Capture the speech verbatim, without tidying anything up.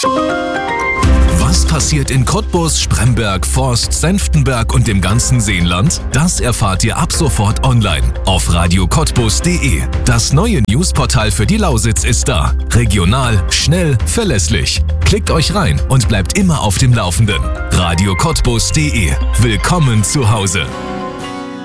Was passiert in Cottbus, Spremberg, Forst, Senftenberg und dem ganzen Seenland? Das erfahrt ihr ab sofort online auf radio cottbus punkt de. Das neue Newsportal für die Lausitz ist da. Regional, schnell, verlässlich. Klickt euch rein und bleibt immer auf dem Laufenden. radio cottbus punkt de. Willkommen zu Hause.